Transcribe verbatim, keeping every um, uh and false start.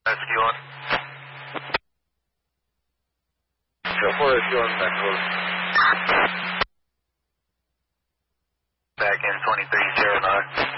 Rescue one. So four is going back close. Back in twenty-three zero nine.